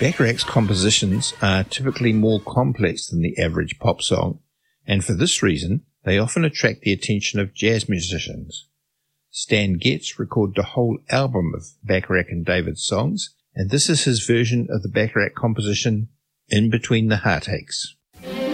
Bacharach's compositions are typically more complex than the average pop song, and for this reason, they often attract the attention of jazz musicians. Stan Getz recorded a whole album of Bacharach and David's songs, and this is his version of the Bacharach composition, In Between the Heartaches.